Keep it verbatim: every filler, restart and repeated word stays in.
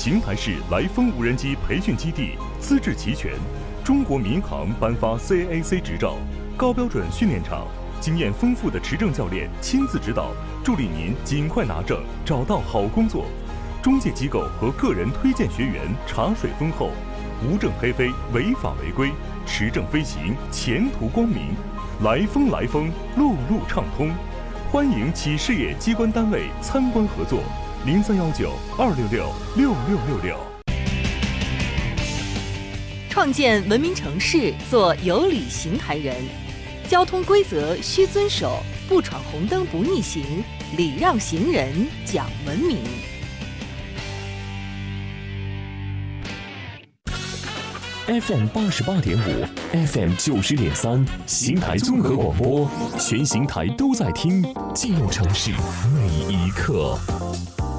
邢台市来风无人机培训基地资质齐全，中国民航颁发 C A A C 执照，高标准训练场，经验丰富的持证教练亲自指导，助力您尽快拿证，找到好工作。中介机构和个人推荐学员茶水丰厚，无证黑飞，违法违规，持证飞行，前途光明。来风来风，路路畅通。欢迎企事业机关单位参观合作，零三幺九二六六六六六六。 创建文明城市，做有礼邢台人。交通规则需遵守，不闯红灯不逆行，礼让行人讲文明。 F M 八十八点五 ，F M 九十点三，邢台综合广播，全邢台都在听，记录城市每一刻。